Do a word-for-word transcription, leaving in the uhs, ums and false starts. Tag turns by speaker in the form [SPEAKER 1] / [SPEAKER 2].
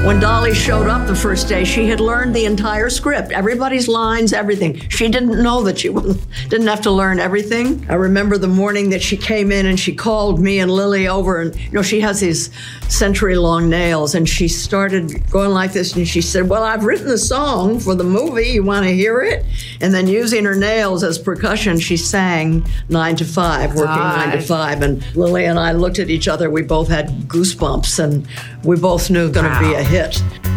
[SPEAKER 1] When Dolly showed up the first day, she had learned the entire script, everybody's lines, everything. She didn't know that she didn't have to learn everything. I remember the morning that she came in and she called me and Lily over, and you know, she has these century-long nails, and she started going like this, and she said, well, I've written the song for the movie, you want to hear it? And then using her nails as percussion, she sang nine to five, working
[SPEAKER 2] God.
[SPEAKER 1] nine to five, and Lily and I looked at each other, we both had goosebumps, and we both knew it was going to
[SPEAKER 2] Wow.
[SPEAKER 1] be a hit.